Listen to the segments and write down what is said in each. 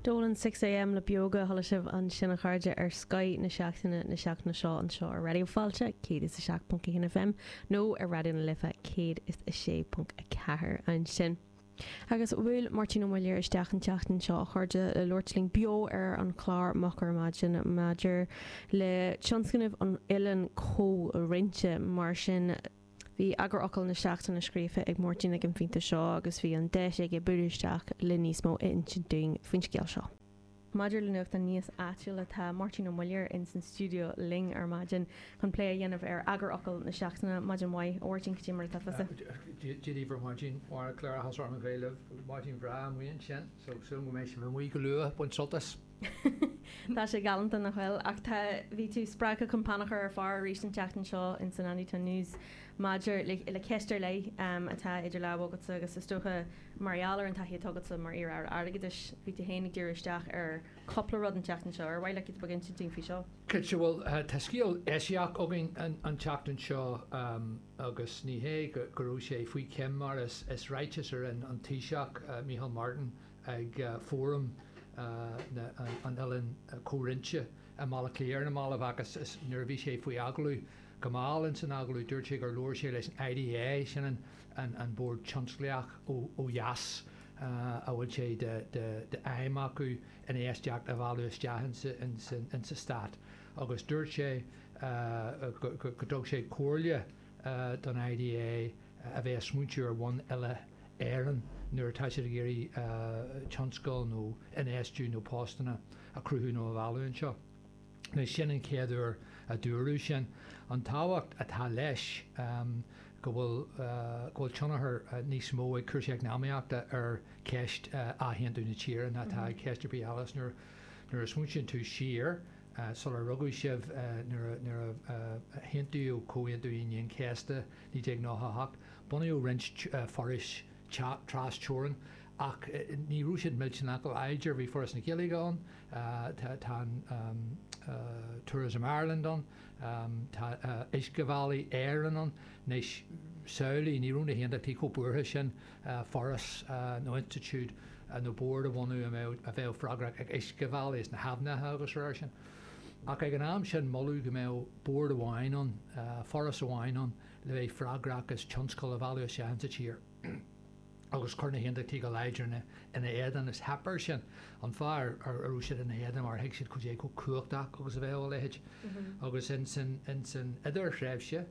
Dólan 6 AM le bioga thola sibh an sinna chairde ar Sky na seachtaine na seach na seo an seo ar radio fáilte céad is a seach.1 FM nó ar radio na lifa céad is a 6.4 an sin. Agus bhfuil Martin O'Malley isteach an teachtain seo a chuirde le Lortling bio ar an chlár machar maidin maidir le tionscanmh an Ilan có rinte mar sin. Bhí agur ocail na seachtain na scrífa ag Martin ag an fínta seo agus bhí an 10 ag buiristeach le níos mó intidúing faoin scéal seo. Maidir le nucht an níos áitiúil atá Martin O'Malley in san studio ling ar maidin chun plé a dhéanamh ar agur ocail na seachtainna maidin mhaith óirtin go tímar tafasa. Dí bhar Martin war clear has arm bhéileh Martin bra muon sin so go mééis bh muí go lua buint soltas. Tá sé galanta nach chfuil ach tá bhí tú sppracha compánachar ar far ríéis an teachtain seo in san Anita News Maidir le ceistear lei atá idir lehagat agus is stocha marialar an taí tugad sa mar ar agadidir bhí tú hénig dúiristeach ar coppla rud an teachtain seo ar bhhaile le bagin sin fi seo. Cid bhfuil tá scíal éisiach agin an teachtain seo agus níhé gurú sé faoi cem mar is righteous ar an tíiseach Micheál Martin ag fórum an Ilan córintse a mála cléir na mála bhagus is nuirbhí sé faoi aglaú gomáil in san aglaú dúirt sé gur leir sé leis an IDA sin an bord tionsclaach ó Jas a bhfuil sé de aim acu in éisteach a bhú isteachan in sa stát. Agus dúirt sé go dog sé cóirle don IDA a bheith smúteú ar bhain eile éireann nuair tá sé géirí tionscail nó in éistú nó póstanna a cruthú nó a bhú seo. Na sin an céadúir a dúrú sin an táhacht atá leis go bhfuil tionathair níos mó ag cursaíocht námaíochta ar ceist ahéanú na tíir na tá ceiste bí alas nuair a smúin tú siar sol a rugadh sibh nuair a héantú ó cóhéantú íon céasta ní ag náthacht bunaí ó rint foris trás teoran ach ní rúisiid millteach go aidir bhí foras na Gilligáin tá Tourism Ireland an tá Iscavali éan an nééis saolaí ní rúna héanatí có buirthe sin foras nó Institute nó board a bhhaú a bheith fragrach ag Iscavali is na habnathe agus ra sin. Ach ag an am sin molú go mé board a bhhain an foras a bhhain an le bheith fragrach is tionscail a bhú seanta tír. Agus chuna héantatí go leidirna ina éan is hapar sin an fear ar úsid ina éan mar heic siad chu dé go cuaachtaach agus a bheith leid. Agus in san idir shreibhse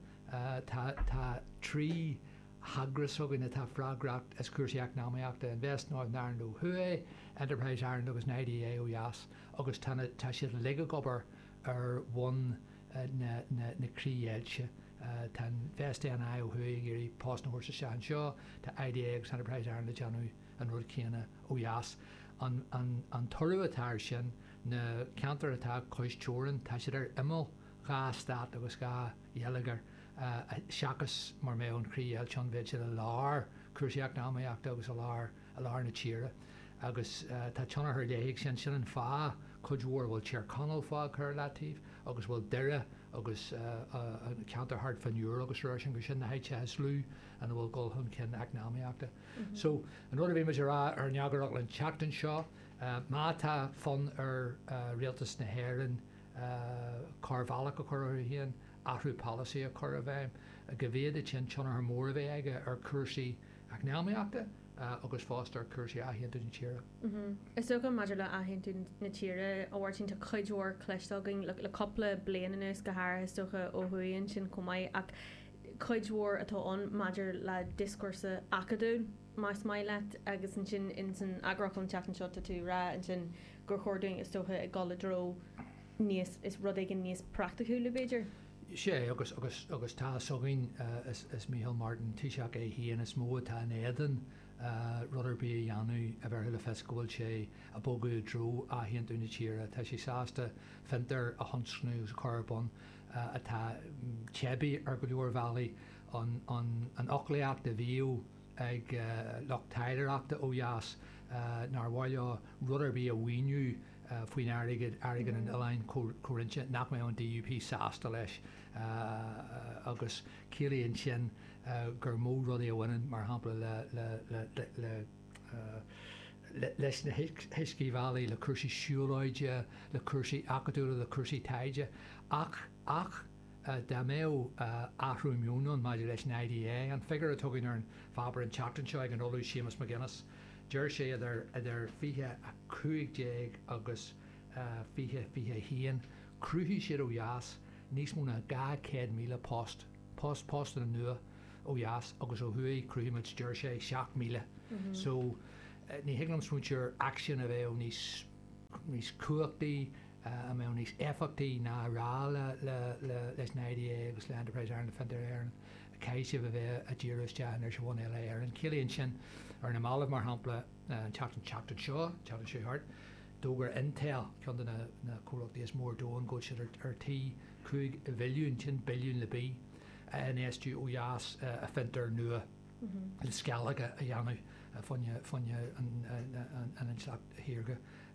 tá trí hagras agin tá fragracht is cuasaíocht námaíochta in West North Narnú Hua, Enterprise Ireland agus na IDA ó Jas, agus tá siad le gobar ar bhain na críhéilte. Tan feste an ó thuig gurí pás na horsa sean seo tá IDA agus Enterprise Ireland Janú an rud céanna ó Jas an torú atá sin na ceantar atá chuis teoran tá siad ar imil gá stát agus gá dhéalagar seachas mar mé an chríhéil tean bheith siad a lár cuasaíocht námaíochta agus a lár na tíre agus tá tionathair déigh sin an fá chudhór bhfuil tíar canal fá chur latíh agus bhfuil deire agus ceantar hart fanúr agus ra sin go sin na haite slú an bhfuil golthn cin ag námaíochta. So an rud a bhí me rá ar neagarach len teachtain seo mátá fan ar rialtas na hhéireann carhhealach a chur híon ahrú policy a chur a bheith a go bhéad sin tionathair mór a bheith aige ar cursaí ag námaíochta agus fásta chuirsaí ahéantú na tíre. Is so go maidir le ahéantú na tíre óhairtínta chuidhór cléisteágan le coppla bliananús go háir is socha ó thuíonn sin cumáid ach chuidhór atáón maidir le discursa acadú más mai leat agus an sin in san agrachlan teachtain seo tú ra an sin gur chóirdaing is socha ag galadró níos is rud igen níos practicú le beidir. sé agus tá sogin is Micheál Martin tíiseach é híana is mó tá an éan rudidir bí dheanú a bheit le fescúil sé a bógu dró ahéantú na tíre tá sé sásta fintar a hansnú carbon atá tebi ar go leor Valley an ochléach de bhíú ag lochtáileachta ó Jas nar bhhaile rudidir bí a bhhainú faoin airigin an Ileán córintse nach mé an DUP sásta leis agus cílíonn sin gur mó rudí a bhainean mar hampla le leis na Hisci Valley le cursaí siúláide, le cursaí acadúla, le cursaí taide, ach da méo ahrú miúnún maidir leis na IDA an figur a tugann ar an fabar an Chaptanseo ag an olú Seamus McGuinness. Deir sé idir fiche a 50 agus fiche hían, cruúthaí siad ó Yas, níos múna 200,000 post an nua ó Yas, agus ó thuaí cruúthaí deir sé 7,000. So ní hiaglam smútear action a bheith ó níos cuachtaí a mé níos effachtaí ná rá leis na IDA agus le Enterprise Ireland Defender Éireann caiise a bheith a ddíiriste ar se bhhaine le Éireann. Cilíonn sin ar na málamh mar hampla Chaptanseo Hart, dógur Intel chun na cuachtaí is mór dóin go siad ar tí 5 billiún le bí in éistú ó Yas a fintar nua le scalaga a dhéanamh funne an hirge.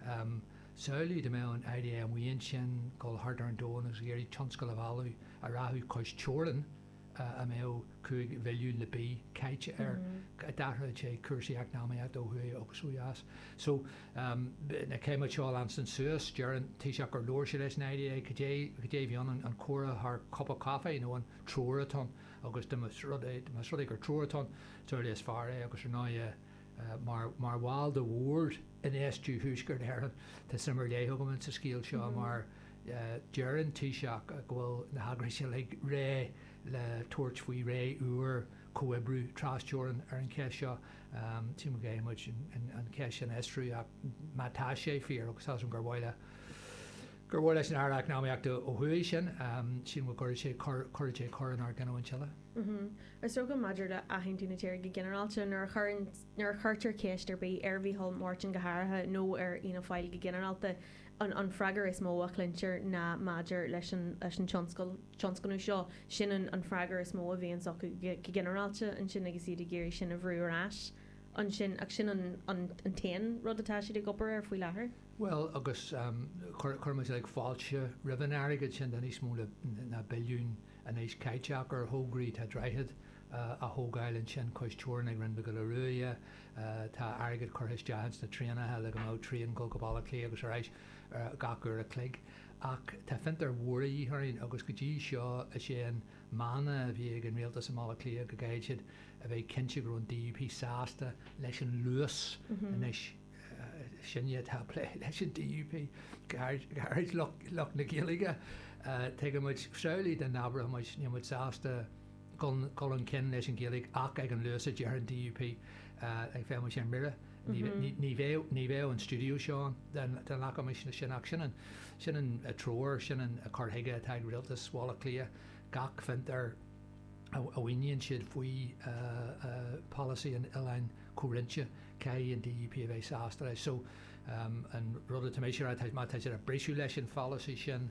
Saoilí de mé an IDA an bhaon sin go hardar an dóin agus géirí tionscail a bhú a rathú cois teoran a mé 5 billiún le bí caiite ar dartha sé cursaí eacnamaíocht ó thuaí agus ó Yas. So na céime teáil an san suas dearan tíoseach gur leir sé leis na IDA go dé bhíon an córa th cup of cafe nó an tróratón agus de mas rud gur tróratón tuair is fear é agus ar ná mar bháil de bhór in éistú thuúsgur Éireann tá simar léthgamann sa scíal seo mar dearan tíoseach a bhfuil na hagraí sé le ré le tuairt faoi ré uair coibrú trásteoran ar an ceis seo tí mo géimiid an ceis an estrú ach mátá sé fíor agus an gur bhile leis an airach náíachta ó thuaí sin sin bhfuil chuir sé choran ar gnáin teile. Is so go maidir le ahaintúna tíir go generalte nar chuirtar céistar bí ar bhí hol mórtin go háirithe nó ar ina fáil go generalta an freigar is mó a clintir na maidir leis an tionscanú seo sin an freigar is mó a bhíon so go generalte an sin agus iad géirí sin a bhrúrás an sin ach sin an tain rud atá siad gopur ar faoi láthair. Well agus chuirmas ag fáilte rihan airigid sin den níos mó na billiún an éis caiiteach ar thógraí tá dreithid a thógáilann sin cois teoran ag rinne go le ruúide tá airgid chuthis deans na tríanathe le go mó tríon go balla clé agus éis gachúir a clig ach tá fintar mhóraí thaín agus go dtí seo a sé an mána a bhí ag an réaltas mála clé go gaiid a bheith cinse gur an DUP sásta leis an luas inis sinne tá lé leis an DUP gaiid loch na gilige te muid seoilí den nabra muid sásta Colin cin leis an gilig ach ag an luas a dear an DUP ag fé mu sin mire. Ní bhéh an studio seán den lecha mé sin an tróir sin a carthaige atá rialtas sála clia gach fin ar a bhhaíonn siad faoi policy an Ilein Corinthe cé an DUP a bheith sásta leis. So an rud a mééis má a breisiú leis an fallaí sin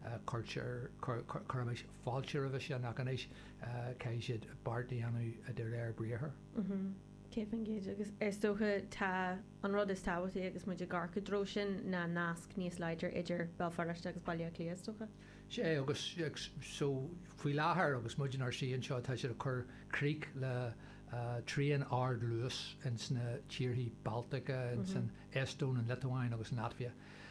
chuméis fáiltear a bheith sin ach an éis cé siad bardaí anú a d réir bríothair. Céfangéid agus tócha tá an rud is táhaí agus muidir garcha dro sin na nasc níos leidir idir Belfast agus bailile clías tócha? sé agus so faoi láthair agus muidir ar síon seo tá sé a chur críic le tríon ard luas in sna tíorthaí Baltacha in san Eistón an Leithéin agus an Latvia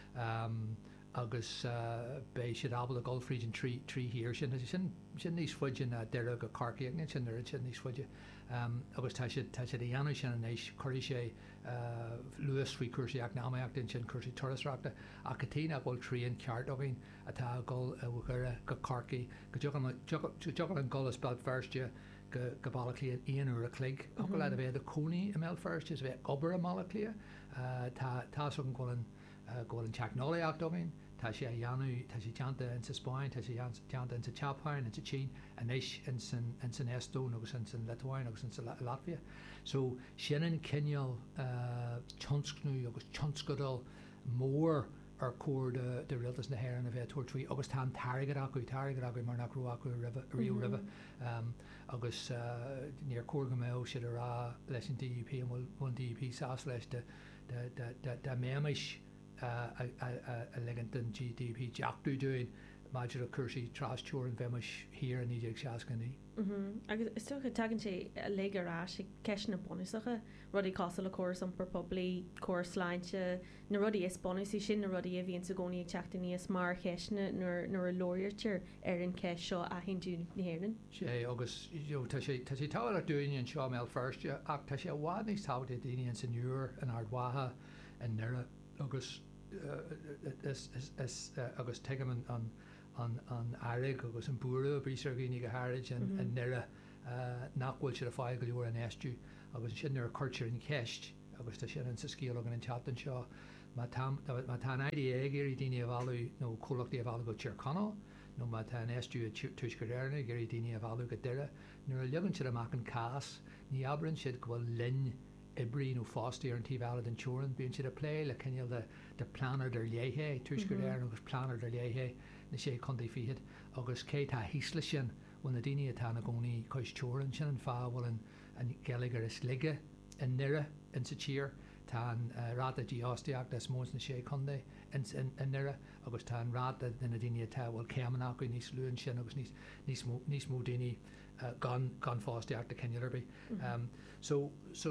agus bé siad abal a Gulfreid an trí hir sin níos fuide na deire go carcaíag sin sin níos fuide agus tá sé dhéanú sin an éis choirí sé luas faoi cuasaí eacnamaíocht den sin cuasaí torasreachta a go tí a bhfuil tríon ceart a bhín atá ggóil a bhchuire go carcaí go an ggóil is belt firstide go balla clíad íonú a clig a go le a bheith a cónaí a mé first is bheith obair a mala clia tá an ggóil an teachnolaíocht a bhín tá sé dheanú tá sé teanta in sa Spáin tá sé teanta in sa Chapáin in sa Chín a néis in san Eistón agus in san Leithéin agus in sa Latvia. So sinan cineal tionscnú agus tionscadal mór ar cór de rialtas na hhéireann a bheith tuairtrí agus tá targad acu mar nach rú acu riú rive agus níor cór go méo siad ará leis an DUP an bhfuil DUP sás leis de méis a legant an GDP deachú doin maidir a chuirsí trasúir an bheimiis hir an idir seacaní. Agus is tucha tagann sé légarrá sé ceis na bonusacha rudí costal le cuas an per poblí cuas leinte na rudí is bonusí sin na rudí a bhíonn sa gcóí teachta níos mar cheisna nuair a lóirtir ar an ceis seo a hin dún nahéann. sé agus tá sé táil ar dúine an seo mé first ach tá sé bhád níos táide daine an sanúr an ardwatha an nura agus agus teigem an airig agus an búra a brísar gíní go háid an nura nachhfuil se a fáil go leor an eistú agus sin ar culture in ceist agus tá sin an sa scíal an chatan seo má tá éidir égur í daine a bhú nó cholachtaí a bhú go tíircanál nó má tá an eistú a tuis go réirna gur í daine a bhú go deire nuair a legann siad amach an cás ní abrann siad go bhfuil linn ibrí nó fástaí ar an tíbhhead an teoran bíonn siad a plé le cinneal de planar der léhé tuis go réir agus planar der léhé na sé chundaí fiad agus cé tá hísla sin bhfuil na daine atá na gcónaí chuis teoran sin an fá bhfuil an gealagar is lige an nire in sa tír tá an rád a dí ásteach des mós na sé chundaí in nire agus tá an rád na daine atá bhfuil ceamannach go níos luúin sin agus níos mó daine gan fásteach de cinnearbí. So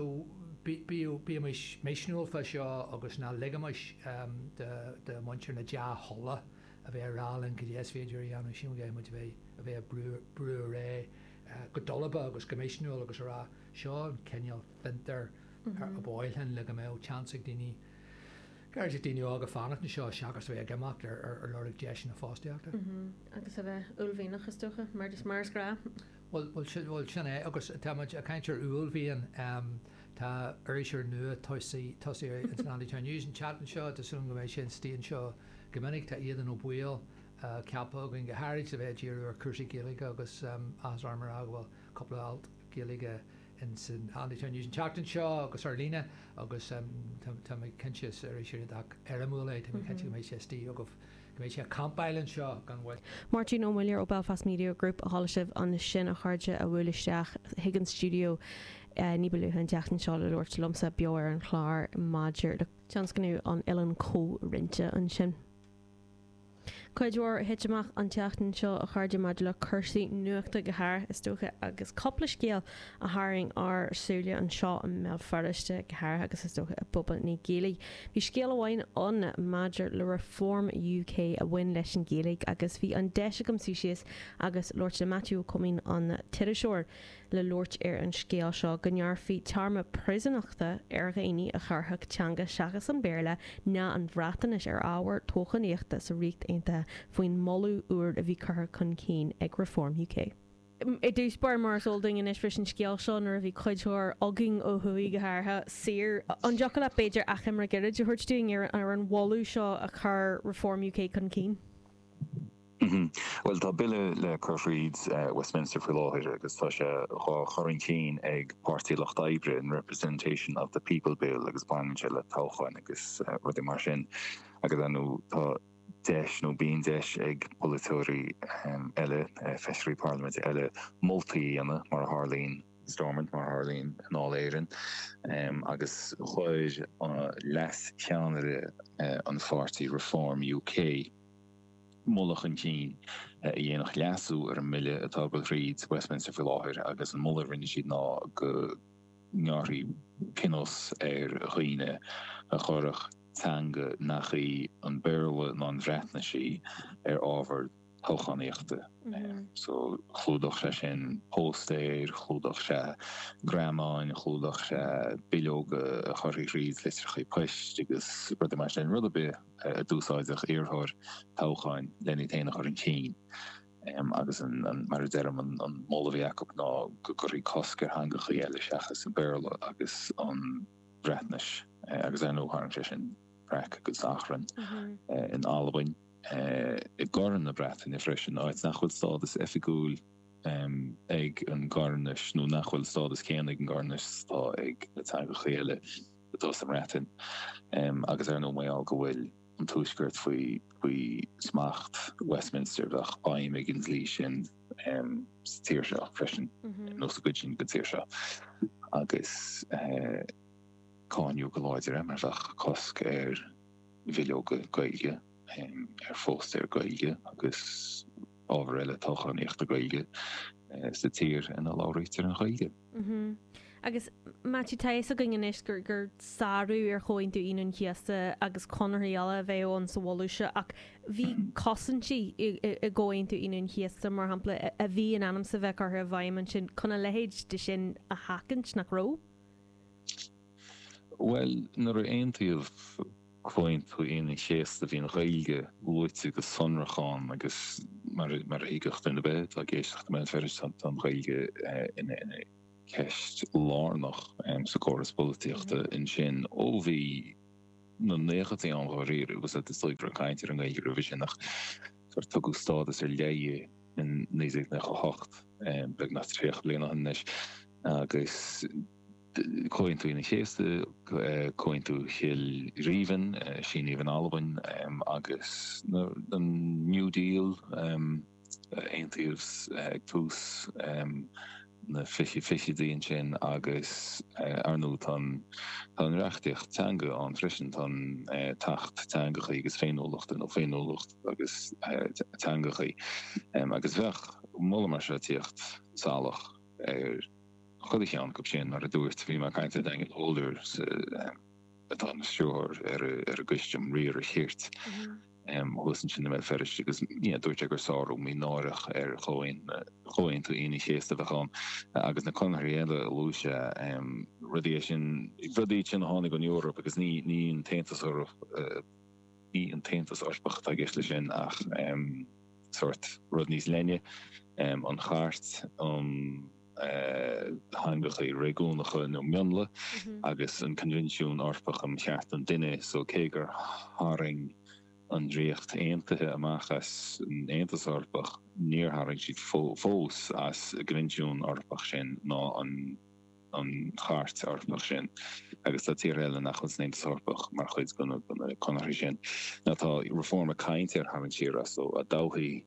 bí méisnúil fe seo agus ná ligamis de muintir na deá holla a bheith rálan go dhéas féidir anú siúgé mu a bheith brú ré go dolaba agus goméisnúil agus rá seo an ceal fintar a báilhan le go mé chansa daoine Gar sé daine ága fannach na seo seachas bheith gemacht ar lorig deis na fásteachta. Agus a bheith úlhíach istocha mar is marsgra. Well sin é agus táid a caiintear úlhíon tá éisiir nua tosaí internationally Chinese an chatan seo asún go méid sin stíon seo gomininic tá iad an ó buil ceappa gon go háirig sa bheith díú ar chusaí géalaige agus as armar ahfuil coppla alt géalaige in san Chinese an chatan seo agus ar lína agus tá cinse ar éisiir ar amúla tá cinse méid sé tí agah méid sé campbailen seo gan bhfuil. Martin O'Mwillier ó Belfast Media Group a hála an sin a chuirde a bhfuilisteach Higgins Studio ní beluúhan deachtain seo le Lord lomsa beir an chláir Maidir le teanscanú an Ilan có rinte an sin. Cuidúir hitteach an teachtain seo a chuirde maidir le chusaí nuachta go háir is tócha agus coppla scéal a haing arsúla an seo an mé fariste go háir agus is tócha a bobbal ní géalaigh. Bhí scéal amháin an Maidir le Reform UK a bhain leis an géalaigh agus bhí an deisegam suasíos agus Lord Matthew comín an Tiiriseoir le Lord ar an scéal seo gonnearfaí tarma prisonachta ar réine a charthach teanga seachas an béle ná an bhreatanis ar áhar tóchaníochta sa richt aonta faoin mollú úr a bhí chutha chun cín ag Reform UK. I dús bar mar solding in is frisin scéal seán ar a bhí chuidúir agin ó thuí go háirtha sir an deacha le beidir acham ra gead de thuirtúing ar an bhú seo a chur Reform UK chun cín. Well, tá bille le Curfreed Westminster for Láthir agus tá sé chorin cín ag Pártaí Loch Daibre in representation of the People Bill agus bain se le táchain agus rudí mar sin agus anú tá deis nó bíon deis ag politóirí eile Fishery Parliament eile multaí anna mar Harlín Stormont mar Harlín an áléirin agus chuir leas cheannaire an Pártaí Reform UK Mullach an cín dhéanach leasú ar an mille atá Reid Westminster for Láthir agus an mulla rinne siad ná go ngearraí cinos ar chuoine a chorach teanga nachí an beirle ná an bhreatna sí ar ábhar tóchaníochta. So chlúdach sé sin póstéir, chlúdach sé gramáin, chlúdach sé bilóga a choirí Reid listrichaí poist agus rud mar sin rud a bit a dúsáideach iarthóir tóchain lenny téanach ar an cín. Agus an mar derm an Molly Jacob ná gogurí coscar hanga chéile seachas an beirle agus an bhreatnis agus nó háin sin brec go sachran in Albain. I goran na bretain i freisin áit nachhfuil stádas efigúil ag an garnis nó nachhfuil stádas céannig an garnis tá ag le teanga chéile dós am bretain agus nó mé á go bhfuil an túisgurt faoi smacht Westminster ach baim ag an lí sin tíir seo freisin nó sa good sin go tíir seo agus cáinú go láidir marach cosc ar bhilóga gaige fóst gaige agus ábhar eile táchan éachta gaige sa tír in a láréitir an gaige. Agus mátí taéis a gin is gur sáú ar choin tú inon chiasta agus conirhéala bheith sa bhise ach bhí cosintí i ggóin tú inon chiasta mar hapla a bhí an anam sa bheith ar a bhaimman sin chuna lehéid de sin a hacant nach ró? Well, nar aontaíomh chuin tú inon chiasta bhíon gaige luite go sonracháin agus mar éigecht in de bed a géisteach me ferris an gaige in ceist lárnach sa choras políochta in sin ó bhí na 19 an réir was het stoig voor kaintir an gaige revisionach voor tugu stadas leie in 1998 beg na 3 bliana hannes agus coin tú in chéste coin tú heel riven sin even alban agus an New Deal eintíos tús na fishi dín sin agus arnú tan rechtich teanga an frisin tan tacht teangachaí agus féinolacht an féinolacht agus teangachaí agus bheith molle mar se tíocht salach chudig an go sin ar a dúirt bhí mar caiinte dengin older an stúr ar a gustum riar a chéirt hoesten sin me ferris agus dúirt gur sáú mí náireach ar choin tú iní chéasta bheit gaan agus na conréile lúise rudí sin hánig an Europa agus ní an tentas orpacht a geisle sin ach soort rud níos lenne an chaart hangachaí réúnacha nó mionle agus an convenisiún orpach am cheart an duine so cégur haring an dréocht éantathe amachchas an éantas orpach níorharing siad fós as convenisiún orpach sin ná an chaart orpach sin agus tá tír eile nach chus éantas orpach mar chuid gona conarí sin ná tá reform a caiintear harann siar so a dáhí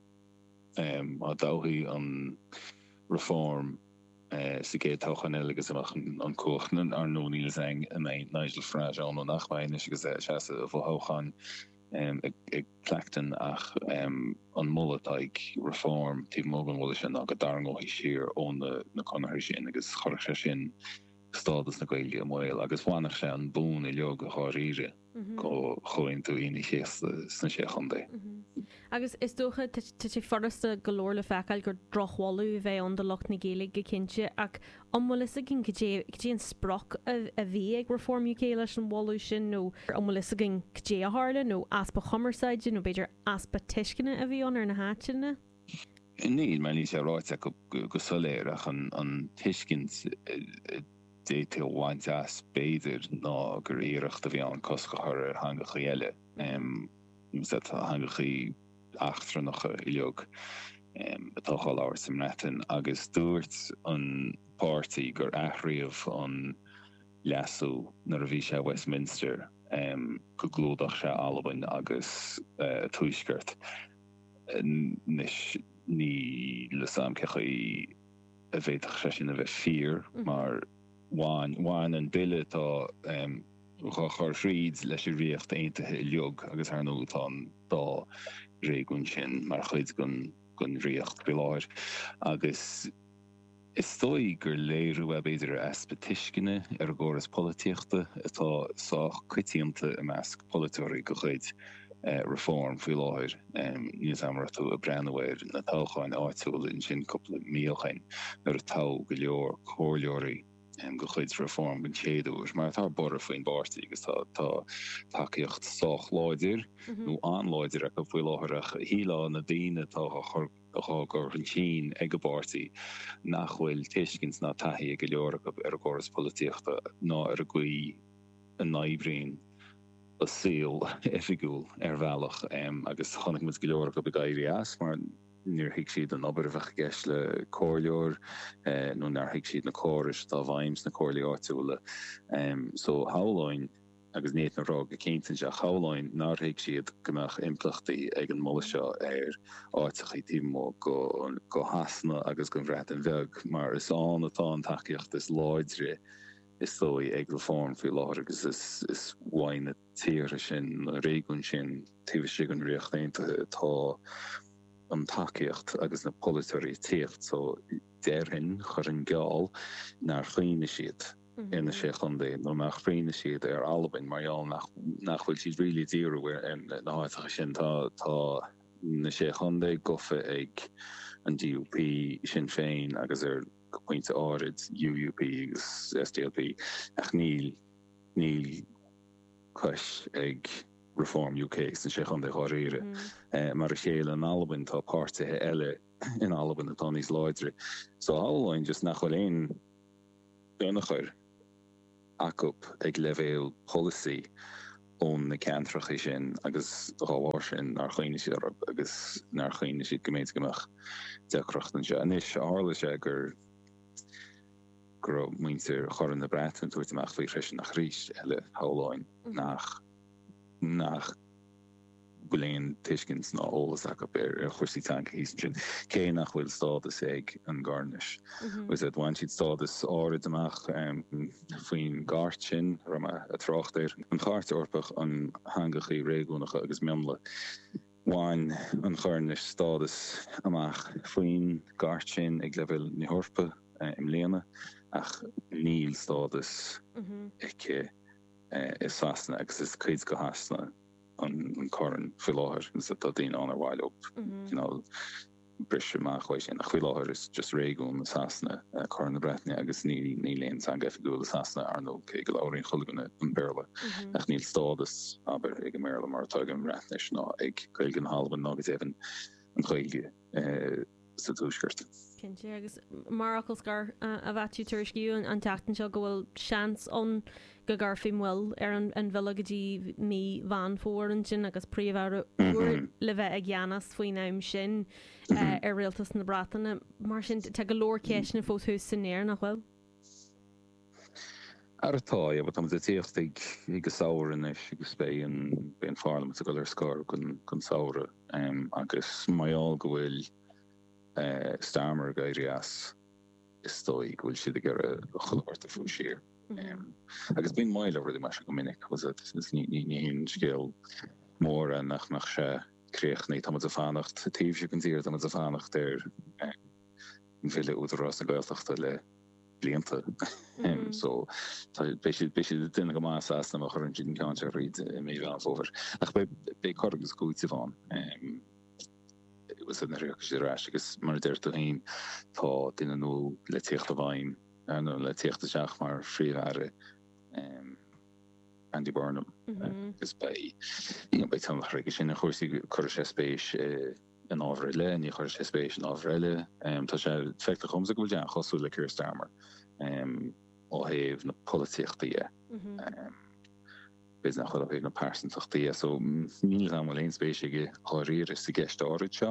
an reform sa gé táchan agus amach an cochnan ar nó níl eng a mé Nigel Farage an nachhain is agus se a bhóchan ag pleachtan ach an mulleteig reform tí mógan bhil sin a go darngóí siar ón na conair sin agus chorach se sin stádas na gailge mil agus bhhainach sé an bún I leog a cháíre go choin tú iní chéasta sna sé chundé. Agus is dócha sé forrasta golóir le feáil gur drochháú bheith an de locht na géala go cinnte ach anmla a gin dé an sproch a bhí ag reformú céile an bhú sin nó anmla a gin dé a hála nó aspa chomaráide nó beidir aspa tuiscinine a bhí an ar na háitina? Níl me ní sé ráite go soléireach an tuiscint déite bhaint as beidir ná gur éirecht a bhí an cosca ar hangachaí eile hangachaí achtranacha I leog betáil áir sem retin agus dúirt an pártaí gur aithríomh an leasú nar a bhí sé Westminster go glódach sé Alban agus tuisgurt ní le samcechaí a bhéitach sé sin a bheith fír mar bháin an bille tá chur shríd leis I riocht éintethe I leog agus ar nó tá dá réún sin mar chuid gon riocht go láir agus is stoi gur léirú a beidir aspa tuiscinine ar agóras políochta atá sách cuitianta a measc polítóí go chuid reform fi láir níos amratú a brennhir na táchain áitiúil in sin coppla míochain ar a tá go leor chóirleorí go chuid reform gan chéadúir, mar tá bor faoin bartaí agus tá takeíocht sách láidir nó anláidir a go bhfuil láthach hílá na daine tá gur an sin ag go bartaí nachhfuil tuiscint ná taithí go leor ar agóras políochta ná ar a gcuí an naibrín a síl ifigúil ar bhealach agus chonig mu go leor go gaiirí as mar níor hiic siad an obair bheith geis le cóirleor nó nar hiic siad na córis tá bhaims na cóirlaí áitiúla so háláin agus néad na rá go céintan se cháláin nar hiic siad gomach implachtaí ag an molla seo ar áitichaí tímó go hasna agus go bhreat an bheag mar is an atá an takeíocht is láidre is dói ag reform fi láir agus is bhaine tíre sin réún sin tíh an riochttainte tá an takeíocht agus na politorí tíocht so déirhin chur an gáil nar chuoine siad ina sé chundé nó nach fríine siad Alban marall nachfuil siad ri díúhir an náhaitcha sin tá na sé chundé gofa ag an DUP sin féin agus pointe árid UUP agus SDLP ach níl chuis ag Reform UK san sé chun de choíre mar a chéile an Alban tá páirtithe eile in Alban atá níos leidre. So Albain just nach choléin donachir acup ag levéil policy ón na cantracha sin agus ráhhair sin nar chuoine si agus nar chuoine siad goméid goach decrochtan se. An is ála sé gur muintir choran na bretan tuairteach faoi freisin nach rís eile háláin nach buléon tuiscint ná ólas a chuirsaí tanca hí sin cé nach bhfuil stádas ag an garnis. Was it bhain siad stádas árid amach faoin gart sin a tráchtéir an chart orpach an hangachaí réúnacha agus memla bhain an chuirnis stádas amach faoin gart sin ag lefuil ní horpa im léana ach níl stádas ag is sasna agus is cuid go hasna an choran fi láthir gus tá daon an ar bhhail op brise máchhaid sin a chuí láthir is just réún na sasna choran na bretne agus ní léon san gafi go sasna ar nó ché go láirín chulaganna an berla ach níl stádas aber ag an méla mar tá an bretne ná ag chuil an halban agus éhan an chuige sa túisgurt. Cinnte agus marachilscar a bhaitú tuairisciú an teachtain seo go bhfuil seans ón go gar fimhfuil ar an bhile gotí mí bhain fór an sin agus príomhhar le bheith ag gheanas faoin aim sin ar rialtas na bratainna mar sin te go leor céisna fós thuús san néir nach bhfuil? Ar atá, but am tíocht ag go saoir inis agus ben fálamh a go ar scór chun saoire agus maiall go bhfuil Starmer gaiirias is stoi gohfuil siad gur a chohairt a fú siir. Agus bíon maiile over the meis go minic was it ní scéal mór a nach se créochnaí tá a fannacht tíh se gan tíir tá a fannacht ar bhile údarrás na gailteachta le blianta. So be duine go más asna a chun sin cáint a riad mé bhe over. Ach be chogus gúte bháin. Was in de reactie agus mar derta hain tá duine nó le tíocht a bhain le tíocht ateach mar fríomhhare Andy Burnham gus bei tamige sin a chuirsaí chuir sé spéis an ábhar le ní chuir sé spéis an ábhar eile tá sé feicta chumsa go bhfuil dean chosú le Keir Starmer ó héamh na políochtaí bis nach chuil na persanachtaí so níl am léon spéisiige choiríir is sa gceist áid seo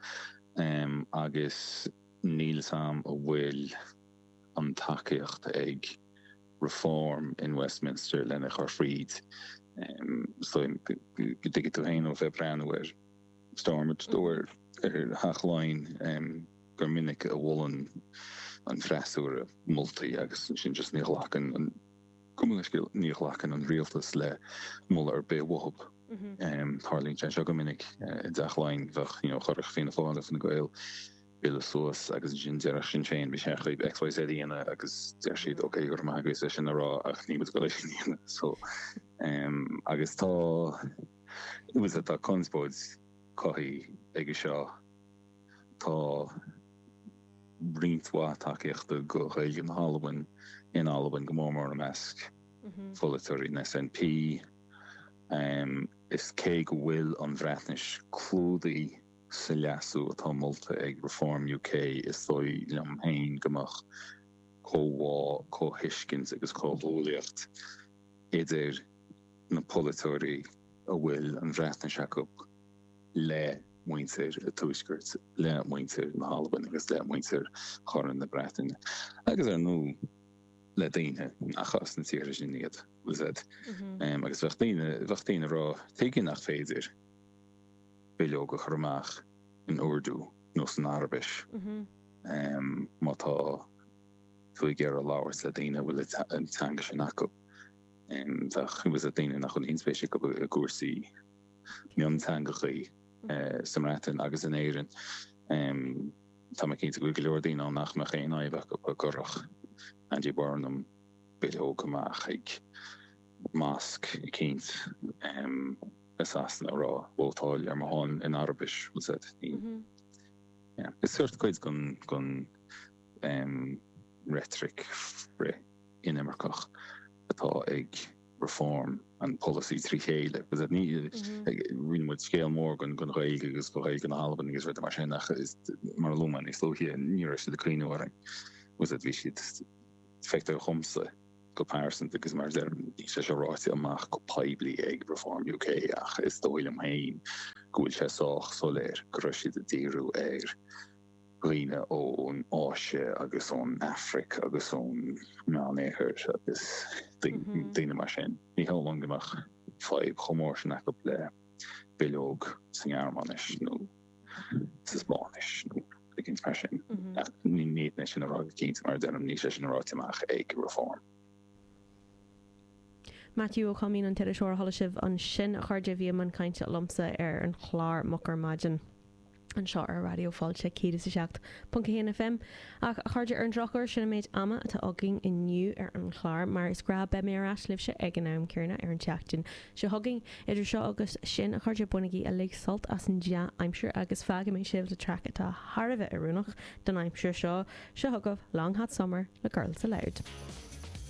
agus níl sam a bhfuil an takeíocht ag reform in Westminster lena chuir fríd so dig tú héin ó bheith breanúir Stormid dúir ar haachláin gur minic a bhlan an freisúir multaí agus sin just níolachan an cumúiscil níolachan an rialtas le mula ar béhhab Harlín se go minic deachláin bheith chuirich féna fáil fan na gail bile suas agus sin deach sin féin be sé chuib XYZ íana agus deir siad oké gur maigus sin ará ach ní go leis íana so agus tá was tá conspóid cohí ige seo tá bríntá takeíochta go chuig an Alban in Alban go mór a measc folatorí na SNP is cé go bhfuil an bhreithnis clúdaí sa leasú atá molta ag Reform UK is dói am hain gomach cóhá cóhiiscint agus cóhólaíocht idir na politorí a bhfuil an bhreithnis acu le muintir a túisgurt le muintir na Alban agus le muintir choran na bretain agus nó le daine achas na tíir sin iad was it agus bhechttíine rá teigin nach féidir beile go chormach in Urdu nó san Arbis má tá Fui ger a láhar le daine bhfuil an tanga sin acu. Chu was a daine nach chun inspéisi go a cuasaí miontangachaí samrátain agus an éireann. Tá me cinnta go leor daine an nach me chéin aibh go gorach an dí barnam biló goach ag másc cinint is asna rá bótáil ar máin in Arbis was it. Is suirt chuid gon rhetoric fri inimmercach atá ag reform an policy trí chéile, was it ní rinmuid scéal mór gon réige agus go réige an Albban agus ru mar sinnach is mar luman is slóhí níir si de clíineharing was it bhí siad feicte chumsa go páirsan agus mar ní sé ráiti amach go paibli ag Reform UK ach is dóil am hain gúil sé sách soléir go siad a díú Glíine ón Áise agus ón Afric agus ón nánéhir agus daine mar sin. Ní há long amach 5 chomór sin go le bilóg san Armanis nó sa Spáis nó ginn mar sin. Ní níne sin ará cinint mar denm ní sé sin aráteach ag Reform. Matthew O'Comín an tiidir seoir thola sibh an sin a chuirde bhí man cainte lomsa ar an chláir mochar maidin an seo ar radioáilte 106.1 FM ach a chuirde ar an drochar sinna méid ama atá agin inniu ar an chláir mar is gra be mé arás libse ag an nám cearna ar an teachtain se thugging idir seo agus sin a chuirde bunaí a le salt as an dia aimsir agus feaga mé sibh le tre atá Harbheith arúnach don aimsir seo se thugah Long Hot Summer le Girls Aloud.